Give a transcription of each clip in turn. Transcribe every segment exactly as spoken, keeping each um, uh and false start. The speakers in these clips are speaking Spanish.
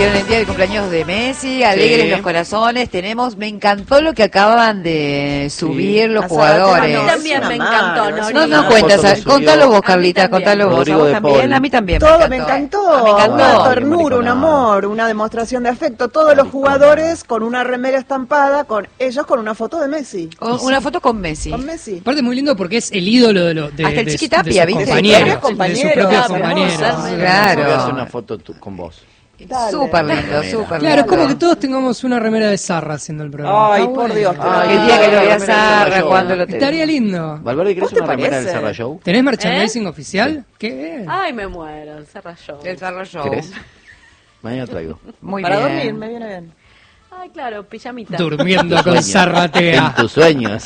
estuvieron el día del cumpleaños de Messi, alegres Sí. los corazones, tenemos, me encantó lo que acaban de subir los A jugadores. Zárate, A mí también es me una encantó, madre, ¿no? es No, una no madre. cuentas, foto que subió- contalo vos, A mí Carlita, también. contalo vos. ¿A Rodrigo vos de también? Paul. A mí también Todo me me encantó. encantó, Ah, me encantó. una Ay, ternura, un mariconada. amor, una demostración de afecto. Todos los jugadores con una remera estampada, con ellos con una foto de Messi. O- Una foto con Messi. Con Messi. Aparte muy lindo porque es el ídolo de, lo, de, Hasta el de, Chiquitapia, de sus ¿viste? compañeros, De sus de sus compañeros, propios hermoso. compañeros. Claro. Voy a hacer una foto tu- con vos. Dale. Súper lindo, Remera. súper lindo. Claro, es como que todos tengamos una remera de Zarra haciendo el programa. Ay, Está por bueno. Dios. Ay, El día que lo voy a remera del Zarra Zarra, Show. cuando lo te... Estaría lindo. Valverde, ¿querés ¿Vos te una remera del parece? Zarra Show? ¿Tenés merchandising oficial? ¿Qué bien? Ay, me muero, el Serra Show. El Zarra Show. ¿Querés? Mañana traigo. Muy Para bien. dormir, me viene bien. Ay, claro, pijamita. Durmiendo con Sueños. Zarratea. En tus sueños.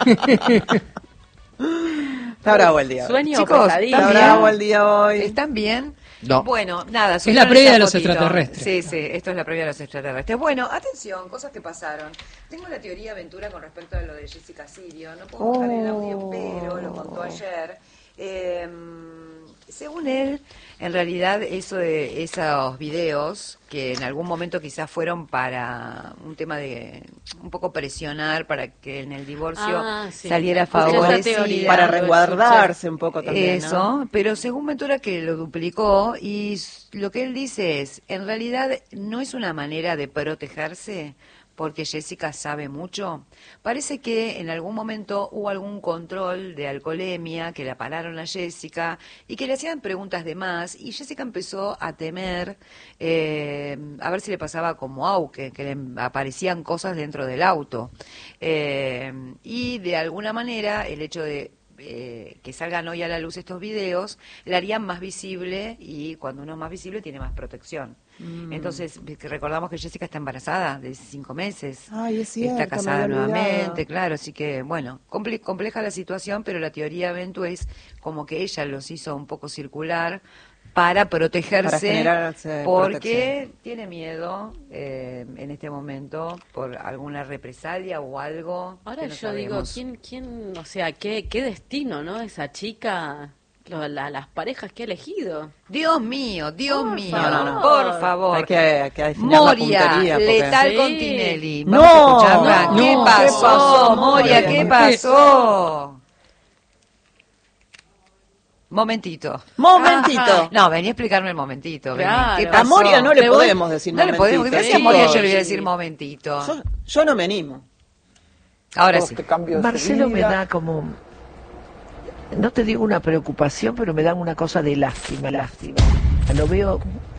Está bravo el día. hoy. Sueño Chicos, pesadilla. Está ¿También? bravo el día hoy. ¿Están bien? No. Bueno, nada. Es subieron la previa esa de los fotito. extraterrestres. Sí, sí, esto es la previa de los extraterrestres. Bueno, atención, cosas que pasaron. Tengo la teoría aventura con respecto a lo de Jessica Sirio. No puedo bajar el audio, Oh. pero lo contó ayer. Eh, según él, en realidad eso de esos videos que en algún momento quizás fueron para un tema de un poco presionar para que en el divorcio Ah, sí. saliera Escuché esa favorecida. teoría. Para Lo resguardarse un poco también, Eso, ¿no? pero según Ventura que lo duplicó y s- lo que él dice es, en realidad no es una manera de protegerse porque Jessica sabe mucho. Parece que en algún momento hubo algún control de alcoholemia, que la pararon a Jessica y que le hacían preguntas de más y Jessica empezó a temer eh, a ver si le pasaba como Auque, que le aparecían cosas dentro del auto. Eh, y de alguna manera el hecho de eh, que salgan hoy a la luz estos videos, la harían más visible y cuando uno es más visible tiene más protección. Mm. Entonces, que recordamos que Jessica está embarazada de cinco meses. Ay, es cierto, está me casada había olvidado. nuevamente, claro, así que, bueno, comple- compleja la situación, pero la teoría de Ventu es como que ella los hizo un poco circular para protegerse, Para generarse porque protección. tiene miedo eh, en este momento por alguna represalia o algo. Ahora que no yo digo, sabemos. ¿quién, quién, o sea, qué, qué destino, ¿no? Esa chica, lo- la- las parejas que ha elegido. Dios mío, Dios Por mío, favor. por favor. Hay que, hay que definir Moria, la puntería. porque- letal Sí. con Tinelli. No, Vamos a escucharla. no, ¿Qué ¿qué pasó, pasó, Moria? Moria? ¿Qué ¿Qué- pasó? Momentito. Momentito. Ah, no, vení a explicarme el momentito. vení. Claro. ¿Qué A pasó? A Moria no le Te voy- podemos decir No le podemos. momentito, Gracias, Sí. Moria, yo le voy a Sí. decir momentito. Yo, yo no me animo. Ahora sí. Marcelo me da como, no te digo una preocupación, pero me da una cosa de lástima, lástima. Lo veo,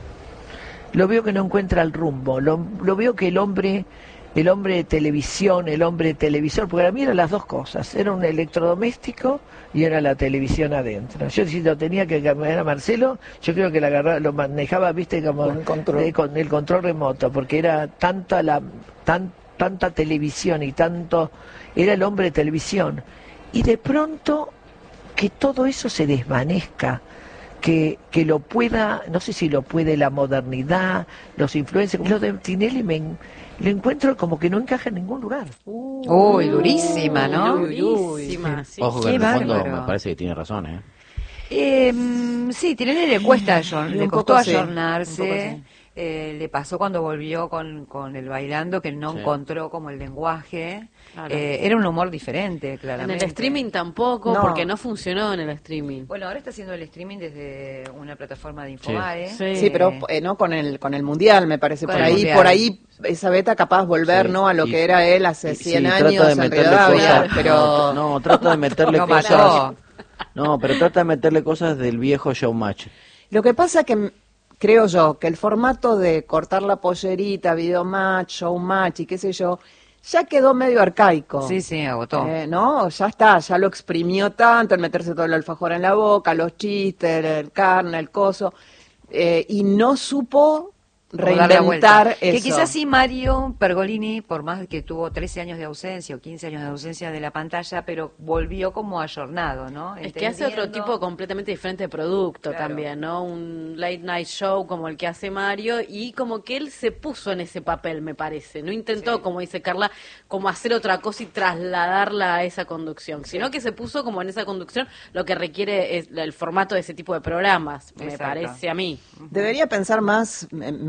lo veo que no encuentra el rumbo, lo, lo veo que el hombre, el hombre de televisión, el hombre de televisor, porque para mí eran las dos cosas, era un electrodoméstico y era la televisión adentro. Yo si lo tenía que cambiar a Marcelo, yo creo que la agarraba, lo manejaba, viste, como Con el control. de- con el control remoto, porque era tanta la tan, tanta televisión y tanto era el hombre de televisión. Y de pronto que todo eso se desvanezca, que, que lo pueda, no sé si lo puede la modernidad, los influencers, lo de Tinelli me, en- lo encuentro como que no encaja en ningún lugar. Uy, durísima, ¿no? Uy, uy, Durísima, sí. Ojo que Qué en el fondo bárbaro. me parece que tiene razón, ¿eh? Eh, mm, sí, Tinelli le cuesta, ayor- Y le un costó poco sí, ayornarse. un poco sí. Eh, le pasó cuando volvió con, con el bailando que no Sí. encontró como el lenguaje. Claro. Eh, era un humor diferente, En claramente. el streaming tampoco, No. porque no funcionó en el streaming. Bueno, ahora está haciendo el streaming desde una plataforma de Infobae. Sí. Sí, pero eh, no con el con el mundial, me parece. Con Por el ahí, mundial. por ahí esa beta capaz volver, Sí. ¿no? A lo Y- que era él hace y- sí, cien trata años de en meterle Rivadavia, cosas- pero No, trata de meterle Lo cosas... mató. No, pero trata de meterle cosas del viejo showmatch. lo que pasa que mm, creo yo que el formato de cortar la pollerita, videomatch, showmatch y qué sé yo, ya quedó medio arcaico. Sí, sí, agotó. Eh, ¿no? Ya está, ya lo exprimió tanto, el meterse todo el alfajor en la boca, los chistes, el carne, el coso, eh, y no supo Como dar la vuelta. reinventar Que eso. quizás sí Mario Pergolini, por más que tuvo trece años de ausencia o quince años de ausencia de la pantalla, pero volvió como ayornado, ¿no? Es que hace otro Entendiendo- tipo completamente diferente de producto Claro. también, ¿no? Un late night show como el que hace Mario y como que él se puso en ese papel, me parece. No intentó, Sí. como dice Carla, como hacer otra cosa y trasladarla a esa conducción, sino que se puso como en esa conducción lo que requiere es el formato de ese tipo de programas, me Exacto. parece a mí. Debería pensar más, me, me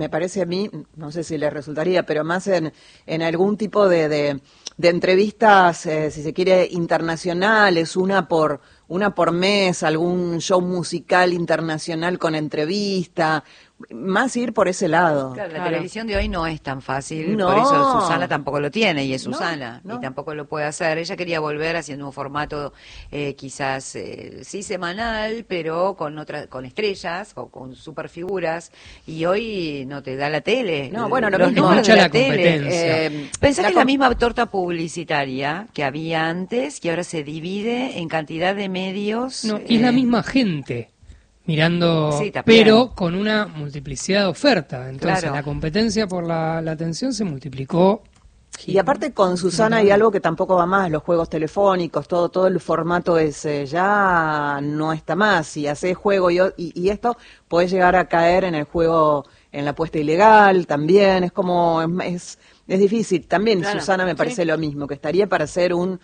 me parece a mí, no sé si le resultaría, pero más en, en algún tipo de, de, de entrevistas, eh, si se quiere, internacionales, una por una por mes, algún show musical internacional con entrevista, más ir por ese lado. Claro, la Claro. televisión de hoy no es tan fácil, No. por eso Susana tampoco lo tiene, y es No, Susana, no. y tampoco lo puede hacer. Ella quería volver haciendo un formato eh, quizás eh, sí semanal, pero con otra, con estrellas o con superfiguras, y hoy no te da la tele. No, bueno, lo Los mismo. números Mucha de la la tele. competencia. Eh, Pensá la que es la com- misma torta publicitaria que había antes, que ahora se divide en cantidad de medios. No, y es la eh, misma gente mirando, Sí, también. pero con una multiplicidad de oferta. Entonces Claro. la competencia por la, la atención se multiplicó. Y aparte con Susana hay algo que tampoco va más, los juegos telefónicos, todo todo el formato ese, ya no está más. Si haces juego y, y, y esto, puedes llegar a caer en el juego, en la apuesta ilegal también, es como, es, es difícil. También Claro, Susana me parece sí. lo mismo, que estaría para hacer un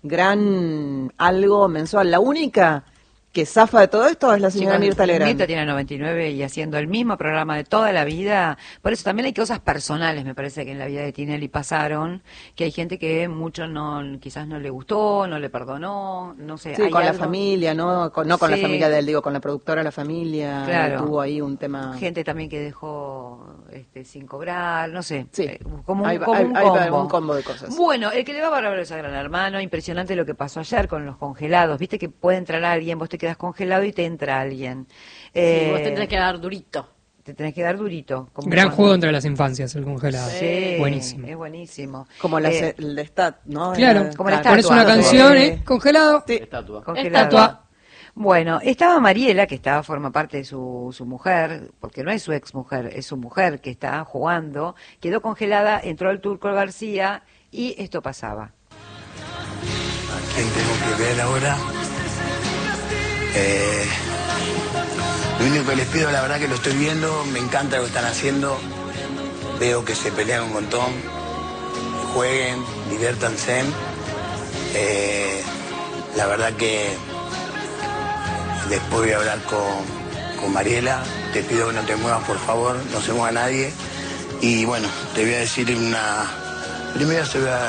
gran algo mensual. La única que zafa de todo esto es la señora Chicos, Mirta Legrand. Mirta tiene noventa y nueve y haciendo el mismo programa de toda la vida. Por eso también hay cosas personales, me parece, que en la vida de Tinelli pasaron, que hay gente que mucho no, quizás no le gustó, no le perdonó, no sé. Sí, hay con la algo- familia, ¿no? Con, no con la Sí. familia de él, digo, con la productora La Familia. Claro. Tuvo ahí un tema... Gente también que dejó este, sin cobrar, no sé. Sí. eh, como un, Hay- como hay- un hay combo. un combo de cosas. Bueno, el que le va bárbaro es a Gran Hermano. Impresionante lo que pasó ayer con los congelados. Viste que puede entrar alguien, vos te quedas congelado y te entra alguien. Sí, Eh, vos te tenés que dar durito. te tenés que dar durito. como Gran cuando- juego entre las infancias, el congelado. Sí, Buenísimo. es buenísimo. Como la, Eh, el de Stat, ¿no? Claro, Era- como la claro. pones una estatua. canción, Sí. ¿eh? Congelado. Sí. Estatua. congelado. Estatua. Bueno, estaba Mariela, que estaba, forma parte de su, su mujer, porque no es su ex mujer, es su mujer que está jugando, quedó congelada, entró el Turco García y esto pasaba. ¿A quién tengo que ver ahora? Eh, lo único que les pido, la verdad que lo estoy viendo, me encanta lo que están haciendo, veo que se pelean un montón, jueguen, diviértanse. Eh, la verdad que después voy a hablar con, con Mariela, te pido que no te muevas por favor, no se mueva nadie. Y bueno, te voy a decir una... Primero se voy a...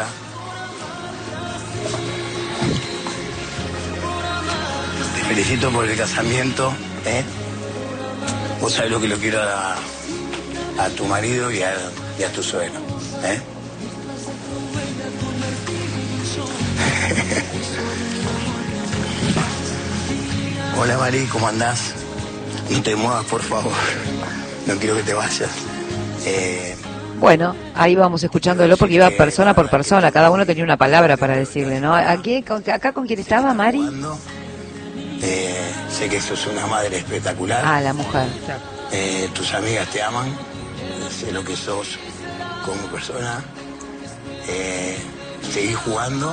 Te felicito por el casamiento, ¿eh? Vos sabés lo que lo quiero a, a tu marido y a, y a tu suegro, ¿eh? Hola Mari, ¿cómo andás? No te muevas, por favor. No quiero que te vayas. Eh, Bueno, ahí vamos escuchándolo porque iba persona por persona, cada uno tenía una palabra para decirle, ¿no? ¿Aquí, con, ¿Acá con quién estaba, Mari? jugando. Eh, sé que sos una madre espectacular. Ah, la mujer. Eh, tus amigas te aman. Sé lo que sos como persona. Eh, seguí jugando.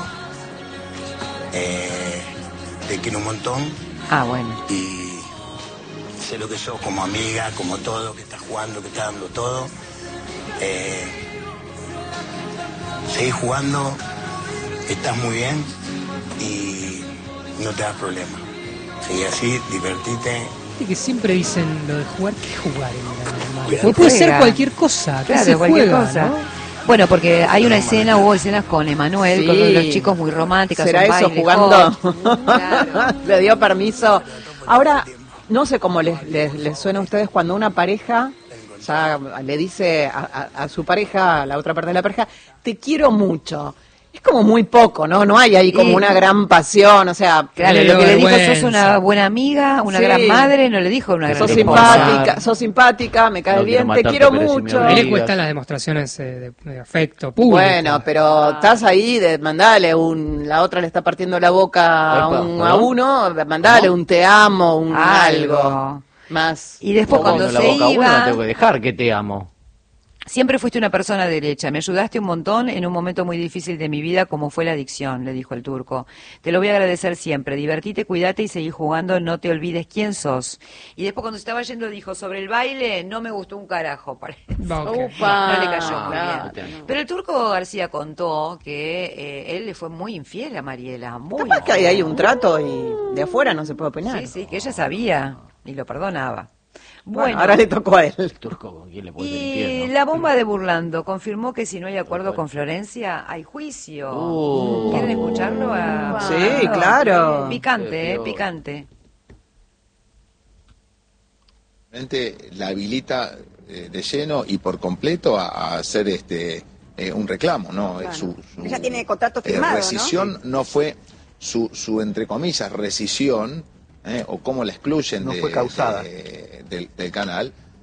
Eh, te quiero un montón. Ah, bueno. Y sé lo que sos como amiga, como todo, que estás jugando, que estás dando todo. Eh, seguí jugando, estás muy bien y no te das problema. Seguí así, divertite. Viste que siempre dicen lo de jugar, ¿qué jugar en Gran Hermano? Cuidado. Porque puede ser Juega. cualquier cosa, que Claro, se cualquier juega, cosa. ¿no? Bueno, porque hay una escena, hubo escenas con Emanuel, Sí. con los chicos muy románticas. ¿Será un eso baile jugando? hot. Claro. Le dio permiso. Ahora, no sé cómo les, les, les suena a ustedes cuando una pareja ya le dice a, a- a su pareja, a la otra parte de la pareja, te quiero mucho. Es como muy poco, ¿no? No hay ahí como Y- una gran pasión, o sea, Claro, Le lo dio que le dijo, vergüenza. sos una buena amiga, una Sí. gran madre, no le dijo una gran sos esposa. simpática, sos simpática, me caes No quiero bien, te matarte, quiero pero si me mucho. A él le obligas. cuestan las demostraciones eh, de, de afecto público. Bueno, pero estás ahí, de mandale un, la otra le está partiendo la boca a, Epa, un- ¿no? a uno, mandale un te amo, un algo, Algo. más. Y después O cuando cuando se la boca a uno iba, no tengo que dejar que te amo. siempre fuiste una persona derecha, me ayudaste un montón en un momento muy difícil de mi vida como fue la adicción, le dijo el Turco. Te lo voy a agradecer siempre, divertite, cuídate y seguí jugando, no te olvides quién sos. Y después cuando se estaba yendo dijo, sobre el baile no me gustó un carajo, parece. Va, ok. Upa. No le cayó muy Claro. bien. Pero el Turco García contó que eh, él le fue muy infiel a Mariela, muy Capaz que hay ahí un trato y de afuera no se puede opinar. Sí, sí, que ella sabía y lo perdonaba. Bueno, ahora le tocó a él. Turco, ¿con quién le puede y permitir, no? la bomba de Burlando confirmó que si no hay acuerdo con Florencia, hay juicio. Uh. ¿Quieren escucharlo? A... Sí, claro. Picante, eh, picante. La habilita eh, de lleno y por completo a, a hacer este eh, un reclamo, ¿no? Bueno, Su, su, ella tiene contrato eh, firmado, rescisión ¿no? no fue su, su entre comillas rescisión, eh, o cómo la excluyen No de- fue causada. de- del, del canal,